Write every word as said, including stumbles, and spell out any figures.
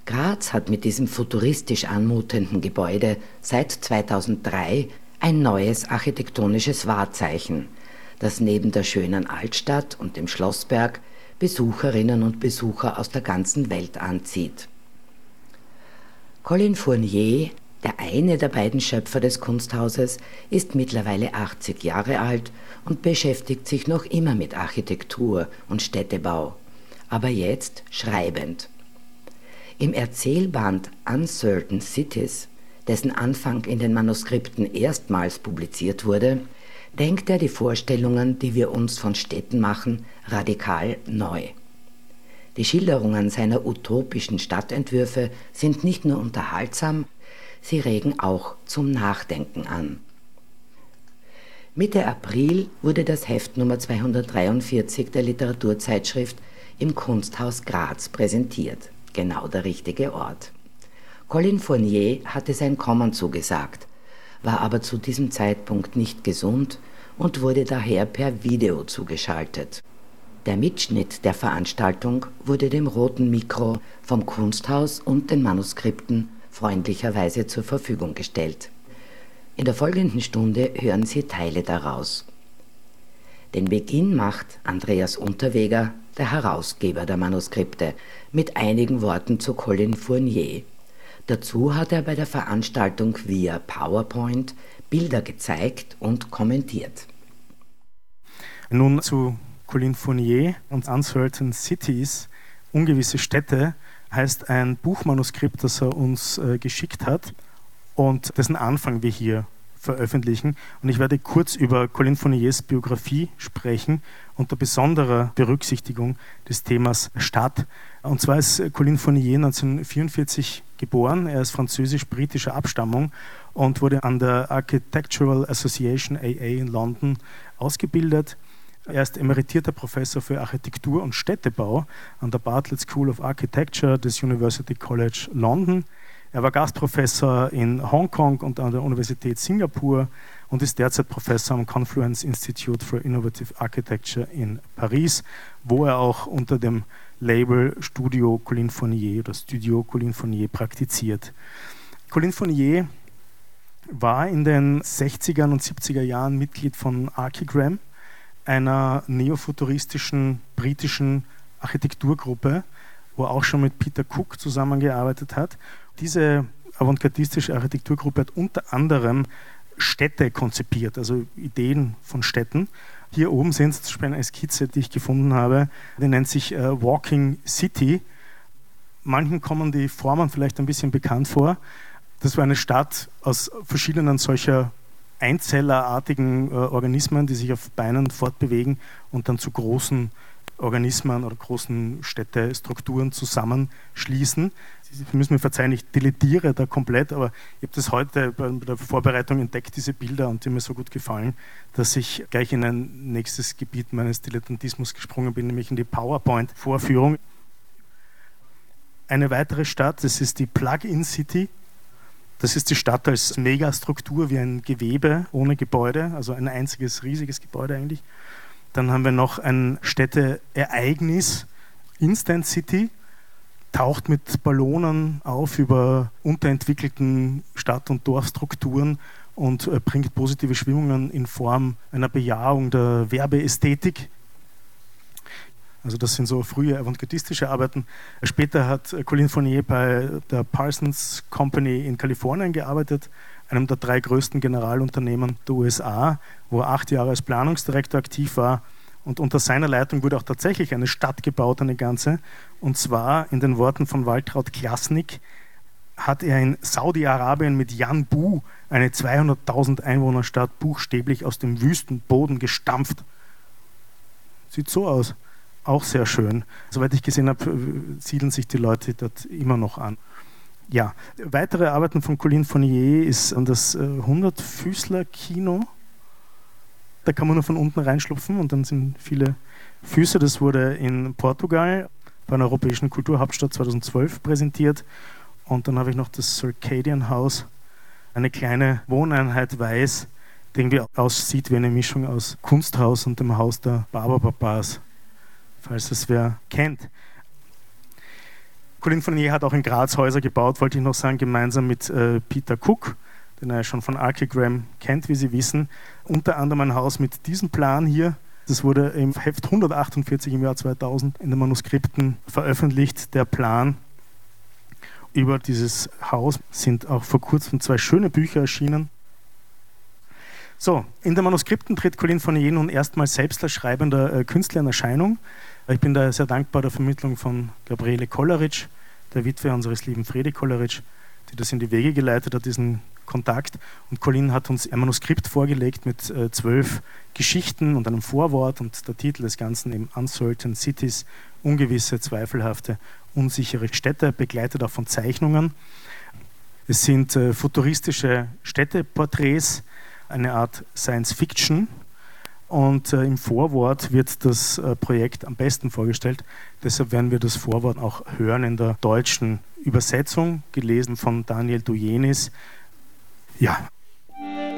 Graz hat mit diesem futuristisch anmutenden Gebäude seit zweitausenddrei ein neues architektonisches Wahrzeichen, das neben der schönen Altstadt und dem Schlossberg Besucherinnen und Besucher aus der ganzen Welt anzieht. Colin Fournier, der eine der beiden Schöpfer des Kunsthauses, ist mittlerweile achtzig Jahre alt und beschäftigt sich noch immer mit Architektur und Städtebau, aber jetzt schreibend. Im Erzählband Uncertain Cities, dessen Anfang in den Manuskripten erstmals publiziert wurde, denkt er die Vorstellungen, die wir uns von Städten machen, radikal neu. Die Schilderungen seiner utopischen Stadtentwürfe sind nicht nur unterhaltsam, sie regen auch zum Nachdenken an. Mitte April wurde das Heft Nummer zweihundertdreiundvierzig der Literaturzeitschrift im Kunsthaus Graz präsentiert. Genau der richtige Ort. Colin Fournier hatte sein Kommen zugesagt, war aber zu diesem Zeitpunkt nicht gesund und wurde daher per Video zugeschaltet. Der Mitschnitt der Veranstaltung wurde dem Roten Mikro vom Kunsthaus und den Manuskripten freundlicherweise zur Verfügung gestellt. In der folgenden Stunde hören Sie Teile daraus. Den Beginn macht Andreas Unterweger, der Herausgeber der Manuskripte, mit einigen Worten zu Colin Fournier. Dazu hat er bei der Veranstaltung via PowerPoint Bilder gezeigt und kommentiert. Nun zu Colin Fournier und Uncertain Cities, ungewisse Städte, heißt ein Buchmanuskript, das er uns äh, geschickt hat und dessen Anfang wir hier veröffentlichen. Und ich werde kurz über Colin Fourniers Biografie sprechen, unter besonderer Berücksichtigung des Themas Stadt. Und zwar ist Colin Fournier neunzehnhundertvierundvierzig geboren. Er ist französisch-britischer Abstammung und wurde an der Architectural Association A A in London ausgebildet. Er ist emeritierter Professor für Architektur und Städtebau an der Bartlett School of Architecture des University College London. Er war Gastprofessor in Hongkong und an der Universität Singapur und ist derzeit Professor am Confluence Institute for Innovative Architecture in Paris, wo er auch unter dem Label Studio Colin Fournier oder Studio Colin Fournier praktiziert. Colin Fournier war in den sechziger und siebziger Jahren Mitglied von Archigram, einer neofuturistischen britischen Architekturgruppe, wo er auch schon mit Peter Cook zusammengearbeitet hat. Diese avantgardistische Architekturgruppe hat unter anderem Städte konzipiert, also Ideen von Städten. Hier oben sehen Sie zum Beispiel eine Skizze, die ich gefunden habe, die nennt sich äh, Walking City. Manchen kommen die Formen vielleicht ein bisschen bekannt vor. Das war eine Stadt aus verschiedenen solcher einzellerartigen äh, Organismen, die sich auf Beinen fortbewegen und dann zu großen Organismen oder großen Städtestrukturen zusammenschließen. Sie müssen mir verzeihen, ich deletiere da komplett, aber ich habe das heute bei der Vorbereitung entdeckt, diese Bilder, und die haben mir so gut gefallen, dass ich gleich in ein nächstes Gebiet meines Dilettantismus gesprungen bin, nämlich in die PowerPoint-Vorführung. Eine weitere Stadt, das ist die Plug-in City. Das ist die Stadt als Megastruktur wie ein Gewebe ohne Gebäude, also ein einziges riesiges Gebäude eigentlich. Dann haben wir noch ein Städteereignis, Instant City, taucht mit Ballonen auf über unterentwickelten Stadt- und Dorfstrukturen und bringt positive Schwingungen in Form einer Bejahung der Werbeästhetik. Also das sind so frühe avantgardistische Arbeiten. Später hat Colin Fournier bei der Parsons Company in Kalifornien gearbeitet, einem der drei größten Generalunternehmen der U S A, wo er acht Jahre als Planungsdirektor aktiv war. Und unter seiner Leitung wurde auch tatsächlich eine Stadt gebaut, eine ganze. Und zwar in den Worten von Waltraud Klasnik hat er in Saudi-Arabien mit Yanbu eine zweihunderttausend Einwohnerstadt buchstäblich aus dem Wüstenboden gestampft. Sieht so aus. Auch sehr schön. Soweit ich gesehen habe, siedeln sich die Leute dort immer noch an. Ja, weitere Arbeiten von Colin Fournier ist an das hundert-Füßler-Kino. Da kann man nur von unten reinschlupfen und dann sind viele Füße. Das wurde in Portugal bei einer europäischen Kulturhauptstadt zweitausendzwölf präsentiert. Und dann habe ich noch das Circadian House, eine kleine Wohneinheit weiß, die irgendwie aussieht wie eine Mischung aus Kunsthaus und dem Haus der Barberpapas, falls es wer kennt. Colin Fournier hat auch in Graz Häuser gebaut, wollte ich noch sagen, gemeinsam mit äh, Peter Cook, den er schon von Archigram kennt, wie Sie wissen. Unter anderem ein Haus mit diesem Plan hier. Das wurde im Heft hundertachtundvierzig im Jahr zweitausend in den Manuskripten veröffentlicht. Der Plan über dieses Haus sind auch vor kurzem zwei schöne Bücher erschienen. So, in den Manuskripten tritt Colin Fournier nun erstmals selbst als schreibender äh, Künstler in Erscheinung. Ich bin da sehr dankbar der Vermittlung von Gabriele Kolleritsch, der Witwe unseres lieben Fredi Kolleritsch, die das in die Wege geleitet hat, diesen Kontakt. Und Colin hat uns ein Manuskript vorgelegt mit äh, zwölf Geschichten und einem Vorwort und der Titel des Ganzen eben Uncertain Cities, ungewisse, zweifelhafte, unsichere Städte, begleitet auch von Zeichnungen. Es sind äh, futuristische Städteporträts, eine Art Science Fiction. Und äh, im Vorwort wird das äh, Projekt am besten vorgestellt. Deshalb werden wir das Vorwort auch hören in der deutschen Übersetzung, gelesen von Daniel Dujenis. Ja.